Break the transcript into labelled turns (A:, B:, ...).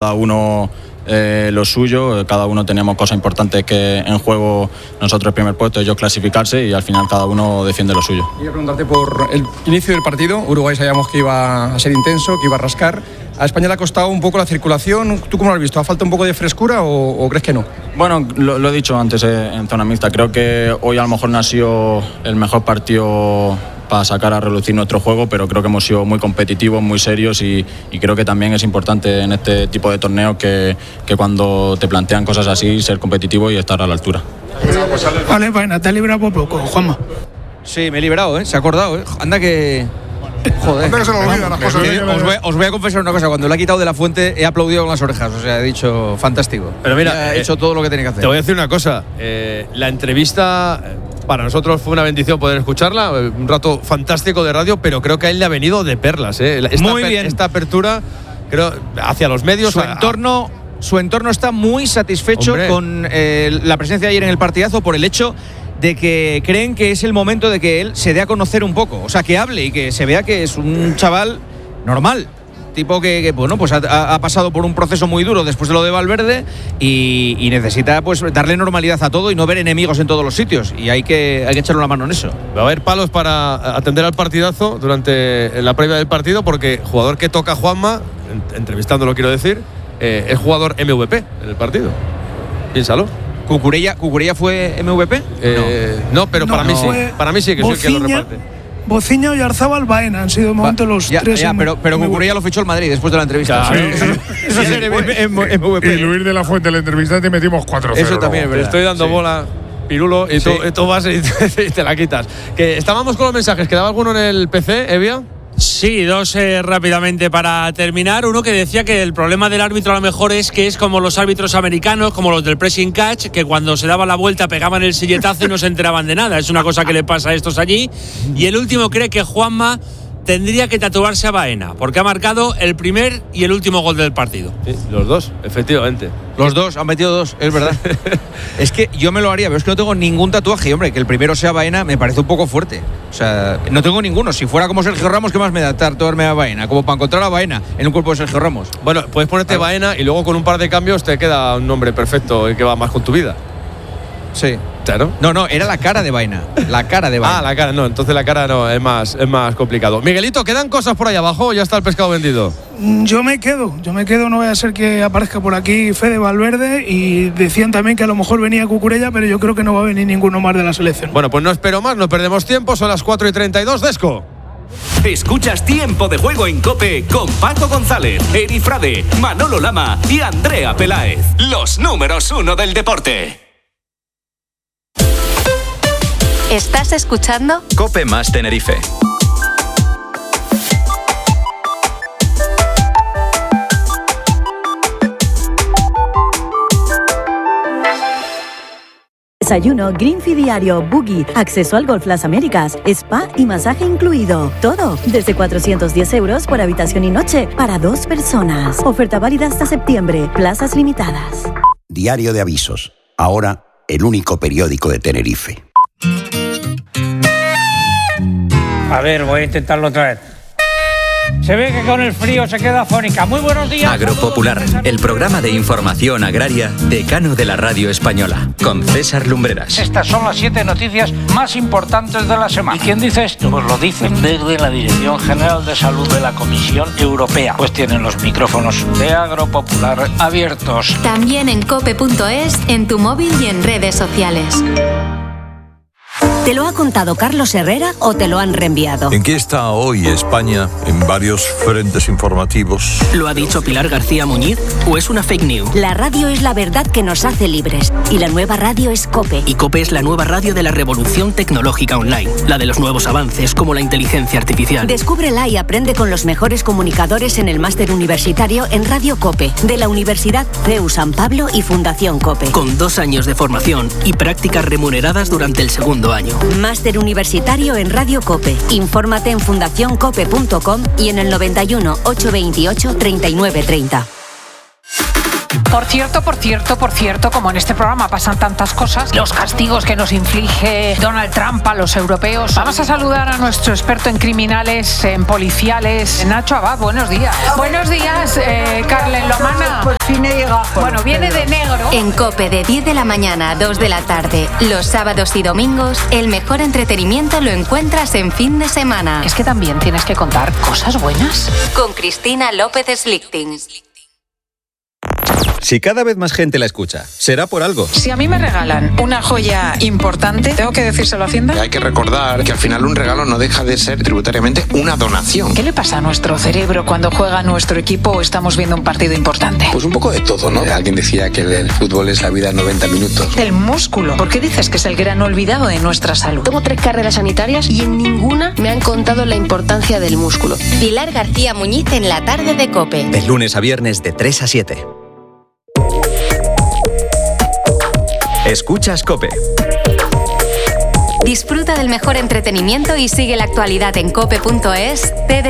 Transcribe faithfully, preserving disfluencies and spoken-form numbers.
A: Cada uno eh, lo suyo, cada uno tenemos cosas importantes que en juego. Nosotros el primer puesto, ellos clasificarse, y al final cada uno defiende lo suyo.
B: Quería preguntarte por el inicio del partido. Uruguay sabíamos que iba a ser intenso, que iba a rascar. A España le ha costado un poco la circulación. ¿Tú cómo lo has visto? ¿Ha falta un poco de frescura o, o crees que no?
A: Bueno, lo, lo he dicho antes eh, en zona mixta. Creo que hoy a lo mejor no ha sido el mejor partido para sacar a relucir nuestro juego, pero creo que hemos sido muy competitivos, muy serios, y, y creo que también es importante en este tipo de torneos que, que cuando te plantean cosas así, ser competitivo y estar a la altura.
C: Vale, bueno, te has librado por poco, Juanma.
D: Sí, me he librado, ¿eh? Se ha acordado, ¿eh? Anda que... Joder.
E: Anda que se lo olvida las cosas.
D: Os voy, os voy a confesar una cosa. Cuando le ha quitado de la fuente, he aplaudido con las orejas. O sea, he dicho, fantástico.
F: Pero mira,
D: he
F: eh,
D: hecho todo lo que tenía que hacer.
F: Te voy a decir una cosa. Eh, la entrevista, para nosotros fue una bendición poder escucharla. Un rato fantástico de radio, pero creo que a él le ha venido de perlas, ¿eh? Esta,
D: Muy bien.
F: Esta apertura, creo, hacia los medios.
D: Su
F: a,
D: entorno... Su entorno está muy satisfecho
F: Hombre.
D: con eh, la presencia de ayer en el partidazo por el hecho de que creen que es el momento de que él se dé a conocer un poco, o sea, que hable y que se vea que es un chaval normal, tipo que, que bueno, pues ha, ha pasado por un proceso muy duro después de lo de Valverde y, y necesita pues darle normalidad a todo y no ver enemigos en todos los sitios, y hay que, hay que echarle una mano en eso.
F: Va a haber palos para atender al partidazo durante la previa del partido, porque jugador que toca Juanma, entrevistándolo quiero decir, eh, es jugador M V P en el partido. Piénsalo.
D: ¿Cucurella, ¿Cucurella fue M V P?
F: Eh, no. no, pero
C: No,
F: para mí
C: no.
F: sí. Para mí sí que soy el que lo reparte.
C: Bociña, Oyarzabal, Baena han sido de momento los
D: ya,
C: tres.
D: Ya,
C: en,
D: pero pero
C: en
D: Cucurella lo fichó el Madrid después de la entrevista.
F: Claro.
D: Eso, eso, eso es M V P.
E: Y Luis de la Fuente, el entrevistante, metimos cuatro cero.
D: Eso también es
F: Te
D: verdad.
F: estoy dando
D: Sí.
F: bola, Pirulo, y,
D: Sí.
F: tú, y tú vas y te, y te la quitas. Que estábamos con los mensajes. ¿Quedaba alguno en el P C, Evia?
G: Sí, dos eh, rápidamente para terminar. Uno que decía que el problema del árbitro a lo mejor es que es como los árbitros americanos, como los del pressing catch, que cuando se daba la vuelta pegaban el silletazo y no se enteraban de nada. Es una cosa que le pasa a estos allí. Y el último cree que Juanma tendría que tatuarse a Baena, porque ha marcado el primer y el último gol del partido.
F: Sí, los dos, efectivamente.
D: Los dos, han metido dos, es verdad. Es que yo me lo haría, pero es que no tengo ningún tatuaje. Y hombre, que el primero sea Baena me parece un poco fuerte. O sea, no tengo ninguno. Si fuera como Sergio Ramos, ¿qué más me da tatuarme a Baena? Como para encontrar a Baena en un cuerpo de Sergio Ramos.
F: Bueno, puedes ponerte Baena y luego con un par de cambios te queda un nombre perfecto y que va más con tu vida.
D: Sí.
F: Claro.
D: No, no, era la cara de Baena. La cara de Baena.
F: Ah, la cara, no, entonces la cara no, es más, es más complicado. Miguelito, ¿quedan cosas por ahí abajo o ya está el pescado vendido?
C: Yo me quedo, yo me quedo, no vaya a ser que aparezca por aquí Fede Valverde, y decían también que a lo mejor venía Cucurella, pero yo creo que no va a venir ninguno más de la selección.
F: Bueno, pues no espero más, no perdemos tiempo, son las cuatro y treinta y dos, Desco.
H: Escuchas Tiempo de Juego en COPE con Paco González, Eri Frade, Manolo Lama y Andrea Peláez. Los números uno del deporte.
I: ¿Estás escuchando?
J: COPE más Tenerife.
K: Desayuno, Greenfee diario, buggy, acceso al Golf Las Américas, spa y masaje incluido. Todo desde cuatrocientos diez euros por habitación y noche para dos personas. Oferta válida hasta septiembre. Plazas limitadas.
L: Diario de Avisos. Ahora, el único periódico de Tenerife.
M: A ver, voy a intentarlo otra vez. Se ve que con el frío se queda afónica. Muy buenos días.
J: Agropopular, el programa de información agraria decano de la radio española, con César Lumbreras.
M: Estas son las siete noticias más importantes de la semana. ¿Y quién dice esto? Pues lo dicen desde la Dirección General de Salud de la Comisión Europea. Pues tienen los micrófonos de Agropopular abiertos.
I: También en cope punto es, en tu móvil y en redes sociales.
N: ¿Te lo ha contado Carlos Herrera o te lo han reenviado?
O: ¿En qué está hoy España en varios frentes informativos?
P: ¿Lo ha dicho Pilar García Muñiz o es una fake news?
N: La radio es la verdad que nos hace libres y la nueva radio es COPE.
P: Y COPE es la nueva radio de la revolución tecnológica online, la de los nuevos avances como la inteligencia artificial.
N: Descúbrela y aprende con los mejores comunicadores en el máster universitario en Radio COPE de la Universidad C E U San Pablo y Fundación COPE.
P: Con dos años de formación y prácticas remuneradas durante el segundo año.
N: Máster universitario en Radio COPE. Infórmate en fundación cope punto com y en el noventa y uno, ochocientos veintiocho, treinta y nueve treinta.
Q: Por cierto, por cierto, por cierto, como en este programa pasan tantas cosas, los castigos que nos inflige Donald Trump a los europeos. Vamos a saludar a nuestro experto en criminales, en policiales, Nacho Abad. Buenos días. Buenos días, eh, Carlen Lomana.
R: Por fin he llegado.
Q: Bueno, viene de negro.
I: En COPE de diez de la mañana a dos de la tarde, los sábados y domingos, el mejor entretenimiento lo encuentras en fin de semana.
Q: Es que también tienes que contar cosas buenas.
I: Con Cristina López Slichting.
S: Si cada vez más gente la escucha, será por algo.
Q: Si a mí me regalan una joya importante, ¿tengo que decírselo a Hacienda?
T: Hay que recordar que al final un regalo no deja de ser tributariamente una donación.
Q: ¿Qué le pasa a nuestro cerebro cuando juega nuestro equipo o estamos viendo un partido importante?
T: Pues un poco de todo, ¿no? Alguien decía que el fútbol es la vida en noventa minutos.
Q: El músculo. ¿Por qué dices que es el gran olvidado de nuestra salud?
U: Tengo tres carreras sanitarias y en ninguna me han contado la importancia del músculo.
I: Pilar García Muñiz en la tarde de COPE.
S: De lunes a viernes de tres a siete. Escuchas COPE.
I: Disfruta del mejor entretenimiento y sigue la actualidad en cope punto es, T D